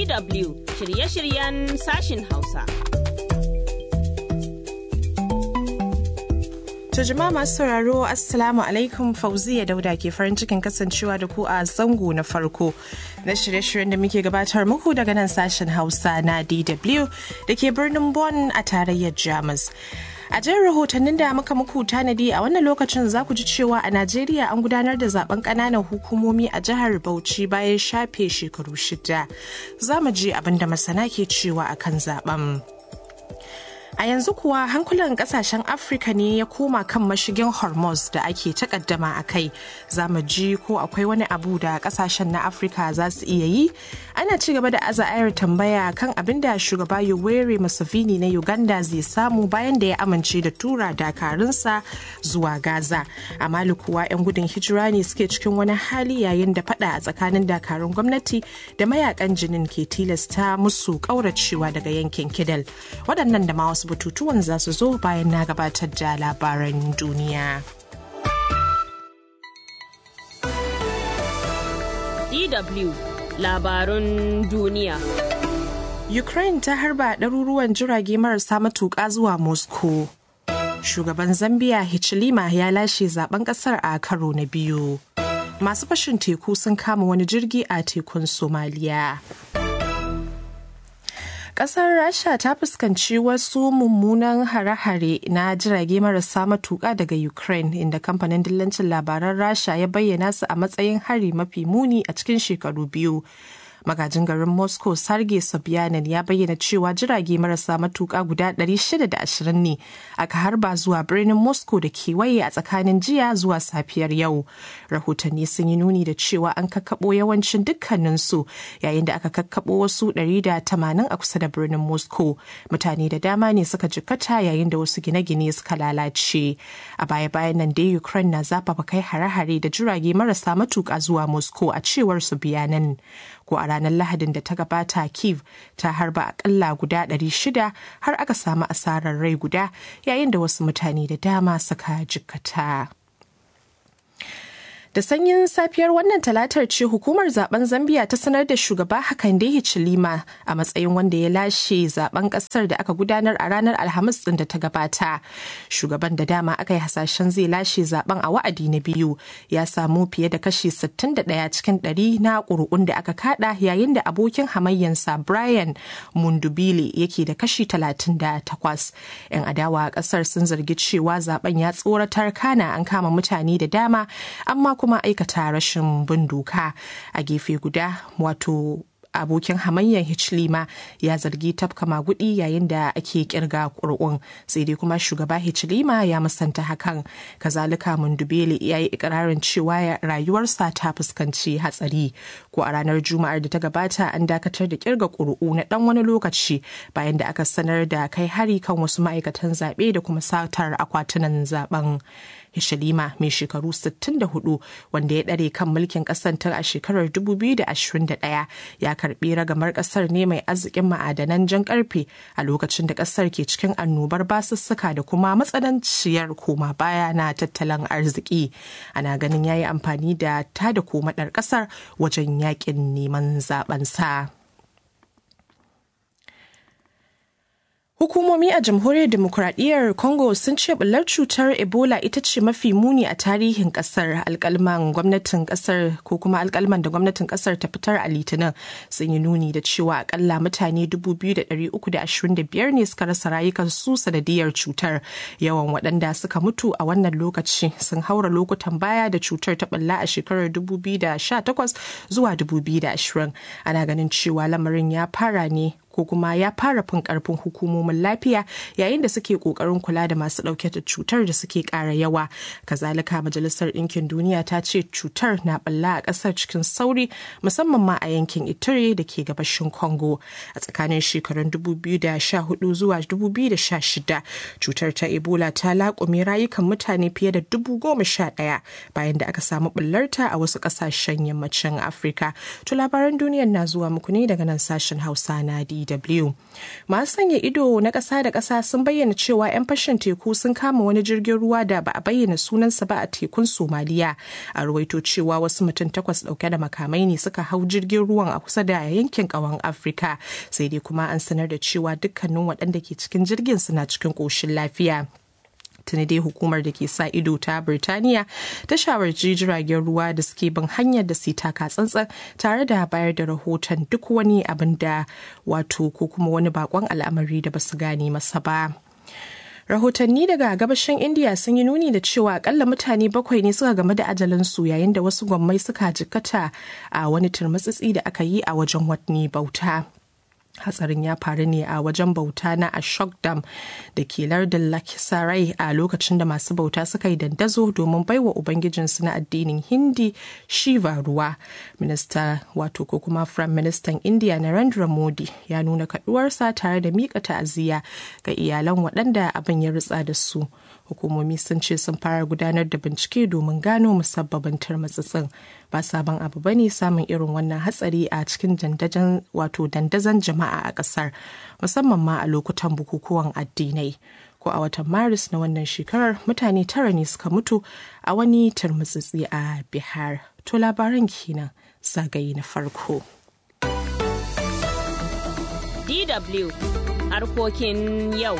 DW shirye-shiryen sashin Hausa. To jama'a masu sauraro Assalamu alaikum, Fauziya Dauda ke farin cikin kasancewa da ku a zango na farko na shirye-shiryen da muke gabatar muku daga nan sashen Hausa na DW da ke birnin Bonn a tarayyar Jamus. A jin rahotannin da muka muku tanadi a wannan lokacin za ku ji cewa a Najeriya an gudanar da zaben ƙananan hukumomi a jihar Bauchi bayan shafe shekaru 6. Za mu ji abin da masana ke cewa akan zaben. A yanzu kuwa hankulan kasashen Afirka ne ya koma kan mashigin Hormuz da ake takaddama a kai. Za mu ji ko akwai wani abu da kasashen na Afirka za su iya yi. Ana ci gaba da aza'ayar tambaya kan abin da shugaba Yoweri Museveni na Uganda zai samu bayan da ya amince da tura dakarunsa zuwa Gaza. A Mali kuwa 'yan gudun hijira ne suke cikin wani hali yayin da fada a tsakanin dakarun gwamnati da mayakan jinin ke tilasta musu kauracewa daga yankin Kidal. Waɗannan da ma wasu batutuwan za su zo bayan na gabatar da labaran duniya. DW labarun duniya. Ukraine ta harba ɗaruruwan jirage marasa matuƙa zuwa Moscow. Shugaban Zambia Hichilema ya lashe zaben ƙasar a karo na biyu. Masu fashin teku sun kama wani jirgi a tekun Somalia. Kasar Rasha ta fuskanci wasu mummunan hare-hare na jirage marasa matuƙa daga Ukraine, inda kamfanin dillancin labaran Rasha ya bayyana su a matsayin hari mafi muni a cikin shekaru biyu. Magajin garin Moscow Sergei Sobyanin ya bayyana cewa jirage marasa matuƙa guda 620 ne aka harba zuwa birnin Moscow da kewaye a tsakanin jiya zuwa safiyar yau. Rahotanni sun yi nuni da cewa an kakkaɓo yawancin dukkaninsu yayin da aka kakkaɓo wasu 180 a kusa da birnin Moscow. Mutane da dama ne suka jikkata yayin da wasu gine-gine suka lalace. A baya-bayan nan dai Ukraine na zafafa kai hare-hare da jirage marasa matuƙa zuwa Moscow a cewar Sobyanin. Ko a ranar Lahadin da ta gabata Kyiv ta harba akalla guda 600 har aka samu asarar rai guda yayin da wasu mutane da dama suka jikkata. Da sanyin safiyar wannan talatar ce hukumar zaben Zambia ta sanar da shugaba Hakainde Hichilema a matsayin wanda ya lashe zaben kasar da aka gudanar a ranar Alhamis din da ta gabata. Shugaban da dama aka yi hasashen zai lashe zaben a wa'adi na biyu ya samu fiye da kashi 61 cikin 100 na ƙuri'un da aka kada yayin da abokin hamayyansa Brian Mundubile yake da kashi 38. 'Yan adawa a kasar sun zargi cewa zaben ya tsoratar kana an kama mutane da dama amma kuma aikata rashin bin doka. A gefe guda wato abokin hamayyar Hichilema ya zargi tafka magudi yayin da ake kirga ƙuri'un, sai dai kuma shugaba Hichilema ya musanta hakan. Kazalika Mundubele ya yi ikirarin cewa rayuwarsa ta fuskanci hatsari. Ko a ranar Juma'ar da ta gabata an dakatar da kirga ƙuri'u na ɗan wani lokaci bayan da aka sanar da kai hari kan wasu ma'aikatan zaɓe da kuma satar akwatunan zaben. Hichilema mai shekaru 64 wanda ya ɗare kan mulkin ƙasar tun a shekarar 2021 ya karɓi ragamar ƙasar ne mai arzikin ma'adanan jan ƙarfe a lokacin da ƙasar ke cikin annobar basussuka da kuma matsananciyar koma baya na tattalin arziki. Ana ganin ya yi amfani da tada komadar ƙasar wajen yaƙin neman zaɓensa. Hukumomi a Jamhuriyar Demokuraɗiyyar Congo sun ce ɓullar cutar Ebola ita ce mafi muni a tarihin ƙasar. Alƙalman gwamnatin ƙasar ko kuma alƙalman da gwamnatin ƙasar ta fitar a Litinin sun yi nuni da cewa akalla mutane 2,325 ne suka rasa rayukansu sanadiyar cutar. Yawan waɗanda suka mutu a wannan lokaci sun haura lokutan baya da cutar ta ɓulla a shekarar 2018 zuwa 2020. Ana ganin cewa lamarin ya fara ne ko kuma ya fara fin karfin hukumomin lafiya yayin da suke kokarin kula da masu dauke da cutar da suke kara yawa. Kazalika Majalisar Ɗinkin Duniya ta ce cutar na balla a ƙasar cikin sauri musamman ma a yankin Ituri da ke gabashin Congo. A tsakanin shekarun 2014 zuwa 2016 cutar ta Ebola ta laƙume rayukan mutane fiye da 11,000 bayan da aka samu bullarta a wasu ƙasashen yammacin Afirka. To labaran duniyar na zuwa muku ne daga nan sashen Hausa na DW. Masu sanya ido na ƙasa da ƙasa sun bayyana cewa 'yan fashin teku sun kama wani jirgin ruwa da ba a bayyana sunansa ba a tekun Somaliya. A ruwaito cewa wasu mutum 8 ɗauke da makamai ne suka hau jirgin ruwan a kusa da yankin ƙawan Afirka. Sai dai kuma an sanar da cewa dukkanin waɗanda ke cikin jirgin suna cikin ƙoshin lafiya. Tuni dai hukumar da ke sa ido ta Birtaniya ta shawarci jiragen ruwa da suke bin hanyar da su taka tsantsan tare da bayar da rahoton duk wani abin da wato ko kuma wani bakon al'amari da basu gane masa ba. Rahotanni daga gabashin India sun yi nuni da cewa akalla mutane 7 ne suka game da ajalinsu yayin da wasu gwammai suka jikkata a wani turmutsitsi da aka yi a wajen wani bauta. Hatsarin ya faru ne a wajen bauta na Ashok Dam da ke lardin Lakhisarai a lokacin da masu bauta suka yi dandazo domin baiwa ubangijinsu na addinin Hindi Shiva ruwa. Minista wato ko kuma Firayim Ministan India Narendra Modi ya nuna kaduwarsa tare da miƙa ta'aziyya ga iyalan waɗanda abin ya ritsa da su. Hukumomi sun ce sun fara gudanar da bincike domin gano musabbabin turmutsitsin. Ba sabon abu ba ne samun irin wannan hatsari a cikin dandazon jama'a a ƙasar, musamman ma a lokutan bukukuwan addinai. Ko a watan Maris na wannan shekarar mutane 9 ne suka mutu a wani turmutsitsi a Bihar. To labaran kenan zagaye na farko. DW harkokin yau.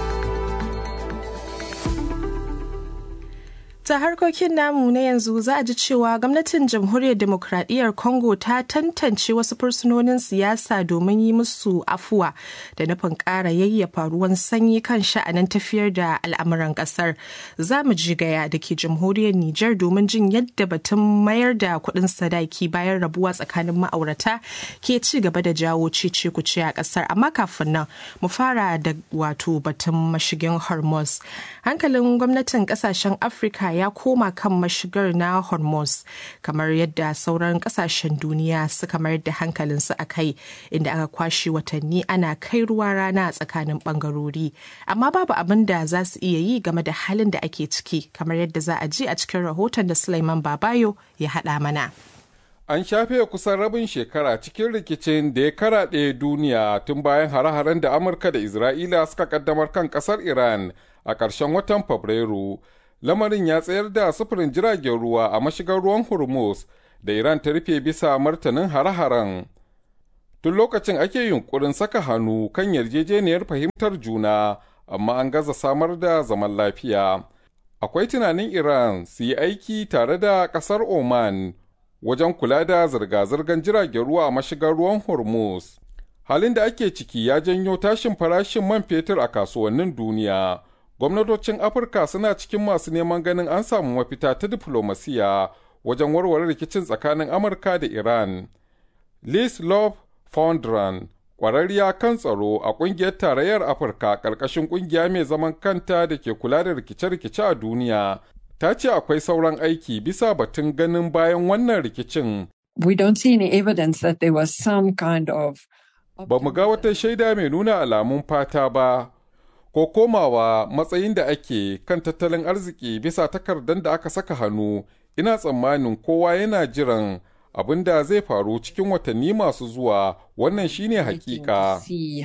Ta harkokin namu na yanzu za a ji cewa gwamnatin jamhuriyar demokradiyyar Congo ta tantance wasu fursunonin siyasa domin yi musu afuwa da nufin ƙara yayyafa ruwan sanyi kan sha'anin tafiyar da al'amuran ƙasar. Za mu ji Gaya da ke jamhuriyar Nijar domin jin yadda batun mayar da kuɗin sadaki bayan rabuwa tsakanin ma'aurata ke ci gaba da jawo cece-kuce a ƙasar. Amma kafin nan mu fara da wato batun mashigin Hormuz. Hankalin gwamnatin ƙasashen Afirka ya koma kan mashigar na Hormuz kamar yadda sauran kasashen duniya suka mayar da hankalinsu a kai, inda aka kwashe watanni ana kai ruwa rana a tsakanin bangarori, amma babu abin da za su iya yi game da halin da ake ciki, kamar yadda za a ji a cikin rahoton da Sulaiman Babayo ya haɗa mana. An shafe kusan rabin shekara cikin rikicin da ya karaɗe duniya tun bayan hare-haren da Amurka da Isra'ila suka kaddamar kan ƙasar Iran a ƙarshen watan Fabrairu. Lamarin ya tsayar da sufurin jiragen ruwa a mashigar ruwan Hormuz da Iran ta rufe bisa martanin hare-haren. Tun lokacin ake yunkurin saka hannu kan yarjejeniyar fahimtar juna, amma an gaza samar da zaman lafiya. Akwai tunanin Iran su yi aiki tare da ƙasar Oman wajen kula da zirga-zirgar jiragen ruwa a mashigar ruwan Hormuz. Halin da ake ciki ya janyo tashin farashin man fetur a kasuwannin duniya. Gwamnatocin Afirka suna cikin masu neman ganin an samu mafita ta diflomasiya wajen warware rikicin tsakanin Amurka da Iran. Liz Love Fondran, ƙwararriya kan tsaro a ƙungiyar tarayyar Afirka ƙarƙashin ƙungiya mai zaman kanta da ke kula da rikice-rikice a duniya, ta ce akwai sauran aiki bisa batun ganin bayan wannan rikicin. We don't see any evidence that there was some kind of... Ba mu ga wata shaida mai nuna alamun fata ba, ko komawa matsayin da ake kan tattalin arziki bisa takardar da aka saka hannu. Ina tsammanin kowa yana jiran abin da zai faru cikin watanni masu zuwa. Wannan shine hakika.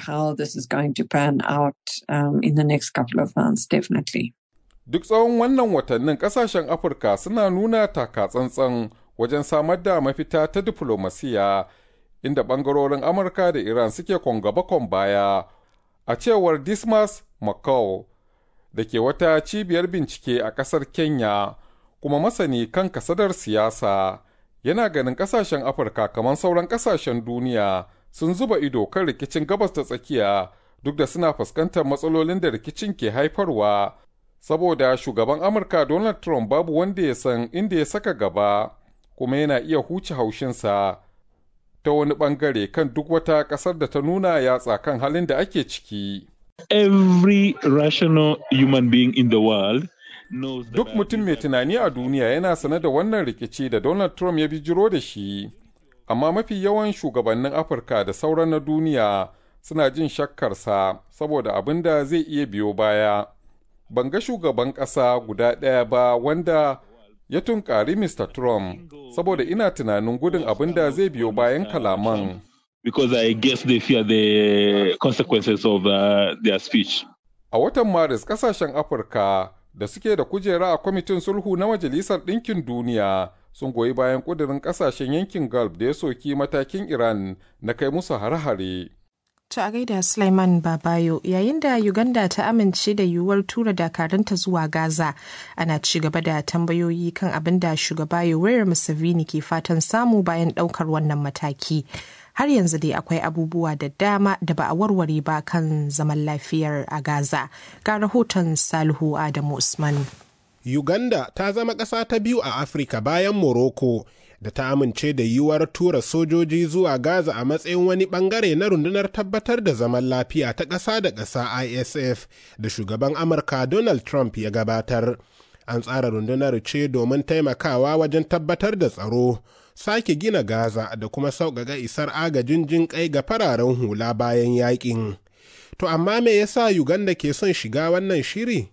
Duk tsawon wannan watannin kasashen Afirka suna nuna taka-tsantsan wajen samar da mafita ta diflomasiya, inda bangarorin Amurka da Iran suke gaba baya. A cewar Dismas McCall da ke wata cibiyar bincike a ƙasar Kenya kuma masani kan kasadar siyasa, yana ganin ƙasashen Afirka kamar sauran ƙasashen duniya sun zuba ido kan rikicin gabas ta tsakiya duk da suna fuskantar matsalolin da rikicin ke haifarwa, saboda shugaban Amurka Donald Trump babu wanda ya san inda ya saka gaba, kuma yana iya huce haushinsa ta wani bangare kan duk wata ƙasar da ta nuna yatsa kan halin da ake ciki. Every rational human being in the world knows duk mutum mai tunani a duniya yana sane da wannan rikici da Donald Trump ya bijiro da shi, amma mafi yawan shugabannin Afirka da sauran na duniya suna jin shakkarsa saboda abin da zai iya biyo baya. Ban ga shugaban ƙasa guda ɗaya ba wanda ya tunkari Mr. Trump saboda ina tunanin gudun abin da zai biyo bayan kalaman. because I guess they fear the consequences of their speech. A watan Maris, kasashen Afirka da suke da kujera a kwamitin sulhu na Majalisar Ɗinkin Duniya sun goyi bayan ƙudurin kasashen yankin Gulf da ya soki matakin Iran na kai musu hare-hare. To a gaida Sulaiman Babayo, yayin da Uganda ta amince da yiwuwar tura dakaranta zuwa Gaza, ana ci gaba da tambayoyi kan abin da shugaba Yoweri Museveni ke fatan samu bayan ɗaukar wannan mataki. Har yanzu dai akwai abubuwa da dama da ba a warware ba kan zaman lafiyar a Gaza. Ga rahoton Salihu Adamu Usman. Uganda ta zama ƙasa ta biyu a Afirka bayan Morocco da ta amince da yiwuwar tura sojoji zuwa Gaza a matsayin wani bangare na rundunar tabbatar da zaman lafiya ta ƙasa da ƙasa ISF da shugaban Amurka Donald Trump ya gabatar. An tsara rundunar ce domin taimakawa wajen tabbatar da tsaro, sake gina Gaza da kuma sauƙaƙa isar agajin jin ƙai ga fararen hula bayan yaƙin. To amma me yasa Uganda ke son shiga wannan shiri?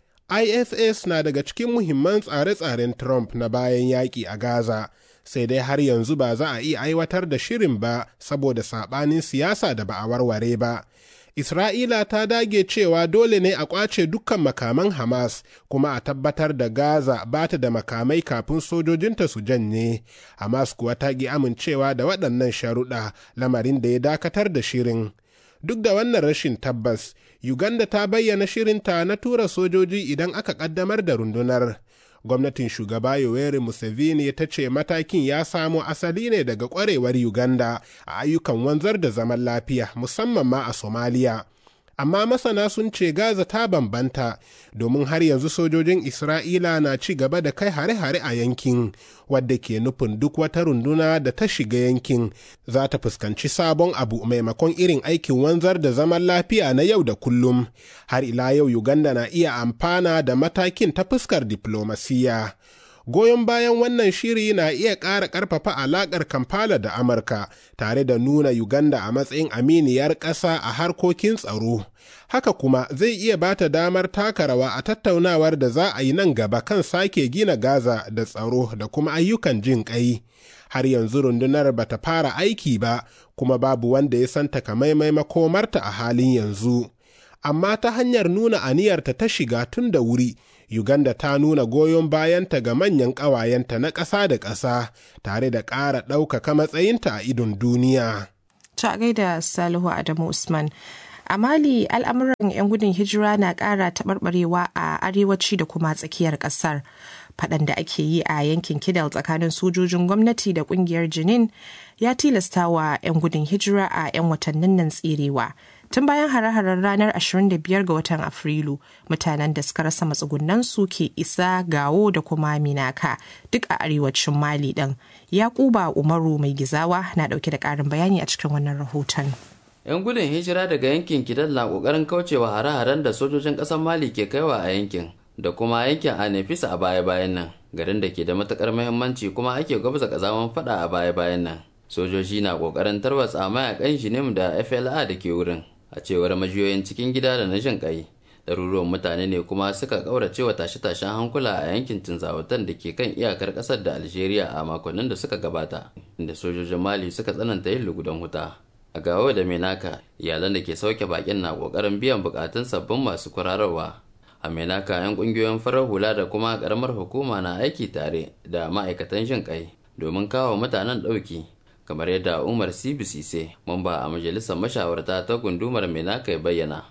ISS na daga cikin muhimman tsare-tsaren Trump na bayan yaƙi a Gaza. Sai dai har yanzu ba za a iya aiwatar da shirin ba saboda saɓanin siyasa da ba a warware ba. Isra'ila ta dage cewa dole ne a ƙwace dukkan makaman Hamas kuma a tabbatar da Gaza ba ta da makamai kafin sojojinta su janye. Hamas kuwa ta ƙi amincewa da waɗannan sharuɗa, lamarin da ya dakatar da shirin. Duk da wannan rashin tabbas, Uganda ta bayyana shirinta na tura sojoji idan aka ƙaddamar da rundunar. Gwamnatin shugaba Yoweri Museveni ta ce matakin ya samo asali ne daga ƙwarewar Uganda a ayyukan wanzar da zaman lafiya musamman ma a Somalia. Amma masana sun ce Gaza ta bambanta domin har yanzu sojojin Isra'ila na ci gaba da kai hare-hare a yankin, wadda ke nufin duk wata runduna da ta shiga yankin za ta fuskanci sabon abu maimakon irin aikin wanzar da zaman lafiya na yau da kullum. Har ila yau Uganda na iya amfana da matakin ta fuskar diplomasiya. Goyon bayan wannan shiri na iya ƙara ƙarfafa alaƙar Kampala da Amurka, tare da nuna Uganda a matsayin aminiyar ƙasa a harkokin tsaro. Haka kuma zai iya ba ta damar taka rawa a tattaunawar da za a yi nan gaba kan sake gina Gaza da tsaro da kuma ayyukan jin ƙai. Har yanzu rundunar ba ta fara aiki ba, kuma babu wanda ya san takamaimai makomarta a halin yanzu. Amma ta hanyar nuna aniyarta ta shiga tun da wuri, Uganda ta nuna goyon bayanta ga manyan ƙawayenta na ƙasa da ƙasa, tare da ƙara ɗaukaka matsayinta a idon duniya. Ta gaida Salihu Adamu Usman. A Mali, al'amuran 'yan gudun hijira na ƙara taɓarɓarewa a arewaci da kuma tsakiyar ƙasar. Faɗan da ake yi a yankin Kidal tsakanin sojojin gwamnati da ƙungiyar Jinin ya tilasta wa 'yan gudun hijira a 'yan watannin nan tserewa. Tun bayan hare-haren ranar 25 ga watan Afrilu, mutanen da suka rasa matsugunansu ke isa Gawo da kuma Minaka, duk a arewacin Mali ɗin. Yakuba Umaru Mai Gizawa na ɗauke da ƙarin bayani a cikin wannan rahoton. 'Yan gudun hijira daga yankin Kidal na ƙoƙarin kaucewa hare-haren da sojojin ƙasar Mali ke kaiwa a yankin, da kuma yankin Anefisa a baya-bayan nan, garin da ke da matuƙar muhimmanci kuma ake gwabza ƙazaman faɗa a baya-bayan nan. Sojoji na ƙoƙarin tarwatsa mayakan Jinim da FLA da ke wurin. A cewar majiyoyin cikin gida da na jin ƙai, ɗaruruwan mutane ne kuma suka ƙaurace wa tashe-tashen hankula a yankin Tinzawatan da ke kan iyakar ƙasar da Algeria a makonnin da suka gabata, inda sojojin Mali suka tsananta yin lugudan wuta. A Gawo da Menaka, iyalan da ke sauke bakin na ƙoƙarin biyan buƙatun sabbin masu kwararwa. A Menaka, 'yan ƙungiyoyin farar hula da kuma ƙaramar hukuma na aiki tare da ma'aikatan jin ƙai domin kawo mutanen ɗauki. Kamar yadda Umar Sibisise, mamba a majalisar mashawarta ta gundumar Menaka ya bayyana.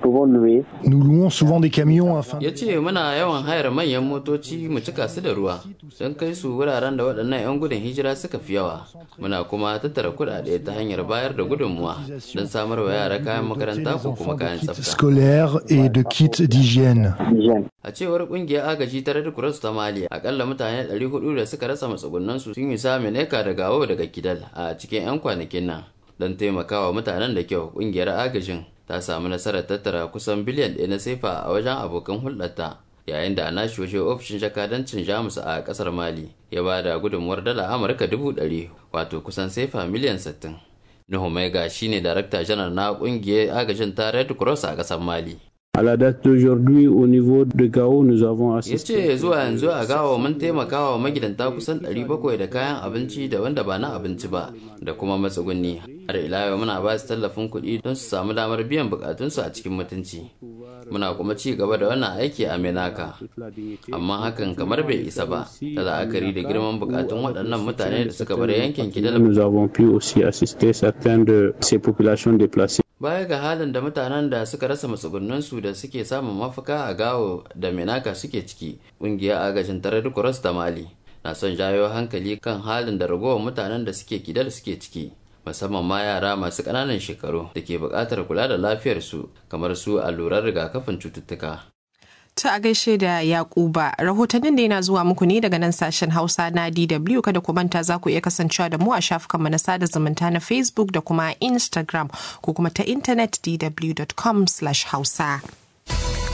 Ya ce muna yawan hayar manyan motoci mu cika su da ruwa don kai su wuraren da waɗannan 'yan gudun hijira suka fi yawa. Muna kuma tattara kuɗaɗe ta hanyar bayar da gudunmuwa don samar wa yara kayan makaranta ko kuma kayan tsafta. A cewar ƙungiyar agaji ta Red Cross ta Mali, akalla mutane 400 da suka rasa matsugunansu sun yi sa Menaka da Gawo daga Kidal a cikin 'yan kwanakin nan. Don taimakawa mutanen da kyau, ƙungiyar agajin ta samu nasarar tattara kusan biliyan 1 na sefa a wajen abokan hulɗarta, yayin da a nashi waje ofishin jakadancin Jamus a ƙasar Mali ya ba da gudunmuwar dala Amurka 100,000, wato kusan sefa miliyan 60. Nuhu Maiga shine darakta janar na ƙungiyar agajin ta Red Cross a ƙasar Mali. À la date d'aujourd'hui, au niveau de Gao, nous avons assisté. Ya ce zuwa yanzu a Gao mun taimaka wa magidanta kusan 700 da kayan abinci da wanda ba na abinci ba da kuma matsugunni. har ila yau muna ba su tallafin kuɗi don su samu damar biyan bukatunsu a cikin mutunci. Muna kuma ci gaba da wannan aiki a Menaka, amma hakan kamar bai isa ba da la'akari da girman bukatun waɗannan mutane da suka bar yankin Kidal. Baya ga halin da mutanen da suka rasa matsugunansu da suke samun mafaka a Gao da Menaka suke ciki, ƙungiyar agajin Red Cross ta Mali na son jawo hankali kan halin da ragowar mutanen da suke Kidal suke ciki, musamman ma yara masu ƙananan shekaru da ke buƙatar kula da lafiyarsu kamar su allurar rigakafin cututtuka. Ta a gaishe da Yakuba, rahotannin da yana zuwa muku ne daga nan sashen Hausa na DW. Kada ku manta za ku iya kasancewa da mu a shafukanmu na sada zumunta na Facebook da kuma Instagram ko kuma ta intanet dw.com/hausa.